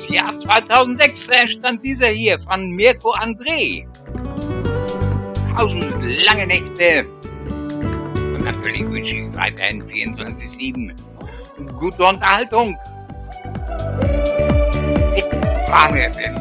Jahr 2006 entstand dieser hier von Mirko André. 1000 lange Nächte. Und natürlich wünsche ich weiterhin 24/7 gute Unterhaltung. Mit Fahne FM.